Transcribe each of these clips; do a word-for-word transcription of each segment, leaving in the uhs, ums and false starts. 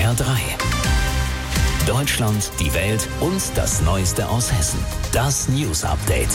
R drei. Deutschland, die Welt und das Neueste aus Hessen. Das News Update.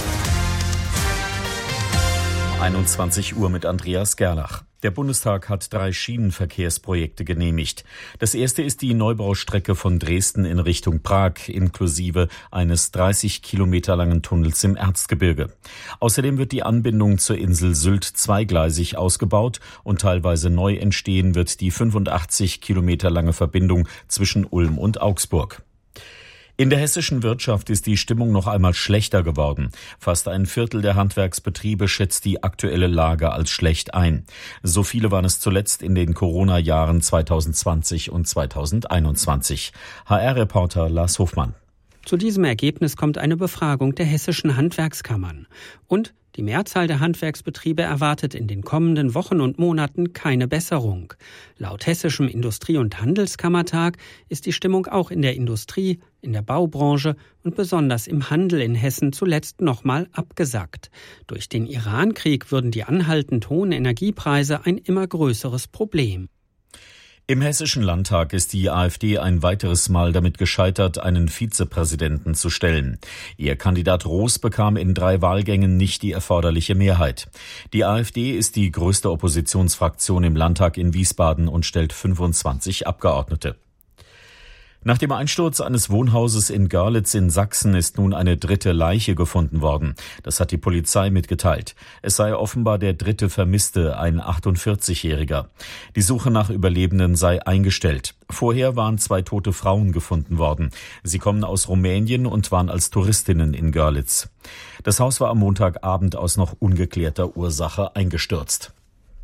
einundzwanzig Uhr mit Andreas Gerlach. Der Bundestag hat drei Schienenverkehrsprojekte genehmigt. Das erste ist die Neubaustrecke von Dresden in Richtung Prag, inklusive eines dreißig Kilometer langen Tunnels im Erzgebirge. Außerdem wird die Anbindung zur Insel Sylt zweigleisig ausgebaut und teilweise neu entstehen wird die fünfundachtzig Kilometer lange Verbindung zwischen Ulm und Augsburg. In der hessischen Wirtschaft ist die Stimmung noch einmal schlechter geworden. Fast ein Viertel der Handwerksbetriebe schätzt die aktuelle Lage als schlecht ein. So viele waren es zuletzt in den Corona-Jahren zweitausendzwanzig und zweitausendeinundzwanzig. H R-Reporter Lars Hofmann. Zu diesem Ergebnis kommt eine Befragung der hessischen Handwerkskammern. Und die Mehrzahl der Handwerksbetriebe erwartet in den kommenden Wochen und Monaten keine Besserung. Laut Hessischem Industrie- und Handelskammertag ist die Stimmung auch in der Industrie, in der Baubranche und besonders im Handel in Hessen zuletzt nochmal abgesackt. Durch den Iran-Krieg würden die anhaltend hohen Energiepreise ein immer größeres Problem. Im Hessischen Landtag ist die AfD ein weiteres Mal damit gescheitert, einen Vizepräsidenten zu stellen. Ihr Kandidat Roos bekam in drei Wahlgängen nicht die erforderliche Mehrheit. Die AfD ist die größte Oppositionsfraktion im Landtag in Wiesbaden und stellt fünfundzwanzig Abgeordnete. Nach dem Einsturz eines Wohnhauses in Görlitz in Sachsen ist nun eine dritte Leiche gefunden worden. Das hat die Polizei mitgeteilt. Es sei offenbar der dritte Vermisste, ein achtundvierzigjähriger. Die Suche nach Überlebenden sei eingestellt. Vorher waren zwei tote Frauen gefunden worden. Sie kommen aus Rumänien und waren als Touristinnen in Görlitz. Das Haus war am Montagabend aus noch ungeklärter Ursache eingestürzt.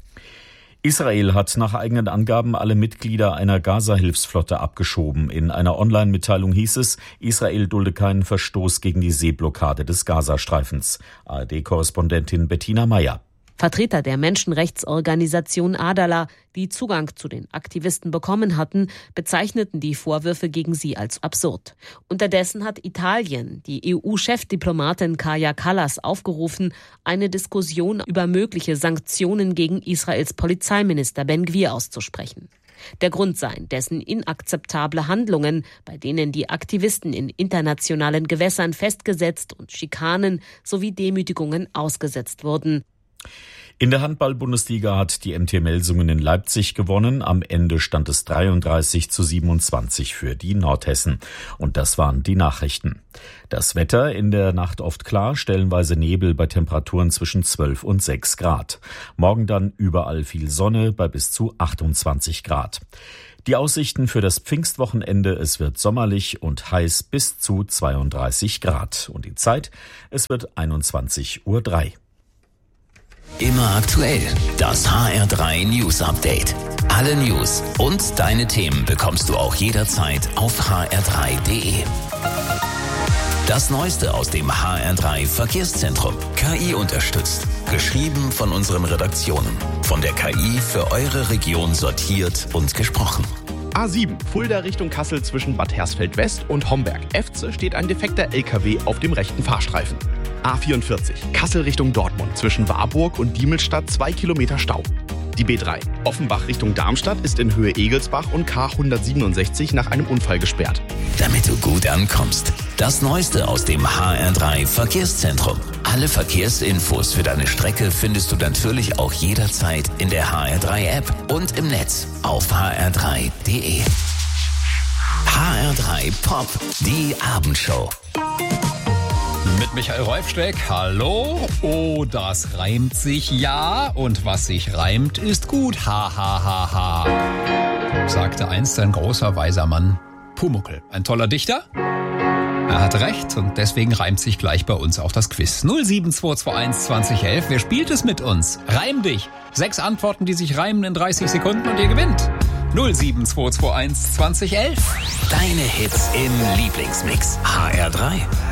Israel hat nach eigenen Angaben alle Mitglieder einer Gaza-Hilfsflotte abgeschoben. In einer Online-Mitteilung hieß es, Israel dulde keinen Verstoß gegen die Seeblockade des Gazastreifens. A R D-Korrespondentin Bettina Meyer. Vertreter der Menschenrechtsorganisation Adala, die Zugang zu den Aktivisten bekommen hatten, bezeichneten die Vorwürfe gegen sie als absurd. Unterdessen hat Italien die E U-Chefdiplomatin Kaja Kallas aufgerufen, eine Diskussion über mögliche Sanktionen gegen Israels Polizeiminister Ben-Gvir auszusprechen. Der Grund seien dessen inakzeptable Handlungen, bei denen die Aktivisten in internationalen Gewässern festgesetzt und Schikanen sowie Demütigungen ausgesetzt wurden. In der Handball-Bundesliga hat die M T Melsungen in Leipzig gewonnen. Am Ende stand es dreiunddreißig zu siebenundzwanzig für die Nordhessen. Und das waren die Nachrichten. Das Wetter in der Nacht oft klar, stellenweise Nebel bei Temperaturen zwischen zwölf und sechs Grad. Morgen dann überall viel Sonne bei bis zu achtundzwanzig Grad. Die Aussichten für das Pfingstwochenende, es wird sommerlich und heiß bis zu zweiunddreißig Grad. Und die Zeit, es wird einundzwanzig Uhr drei. Immer aktuell. Das H R drei News Update. Alle News und deine Themen bekommst du auch jederzeit auf h r drei punkt d e. Das Neueste aus dem H R drei Verkehrszentrum. K I unterstützt. Geschrieben von unseren Redaktionen. Von der K I für eure Region sortiert und gesprochen. A sieben, Fulda Richtung Kassel zwischen Bad Hersfeld West und Homberg. Efze steht ein defekter L K W auf dem rechten Fahrstreifen. A vierundvierzig, Kassel Richtung Dortmund zwischen Warburg und Diemelstadt zwei Kilometer Stau. Die B drei, Offenbach Richtung Darmstadt ist in Höhe Egelsbach und K hundertsiebenundsechzig nach einem Unfall gesperrt. Damit du gut ankommst. Das Neueste aus dem H R drei Verkehrszentrum. Alle Verkehrsinfos für deine Strecke findest du natürlich auch jederzeit in der H R drei App und im Netz auf h r drei punkt d e. H R drei Pop, die Abendshow. Mit Michael Reufsteck, hallo. Oh, das reimt sich, ja. Und was sich reimt, ist gut. Ha, ha, ha, ha. Sagte einst ein großer, weiser Mann, Pumuckl. Ein toller Dichter? Er hat recht und deswegen reimt sich gleich bei uns auch das Quiz. null sieben zwei zwei eins zwanzig elf. Wer spielt es mit uns? Reim dich. Sechs Antworten, die sich reimen in dreißig Sekunden und ihr gewinnt. null sieben zwei zwei eins zwanzig elf. Deine Hits im Lieblingsmix. H R drei.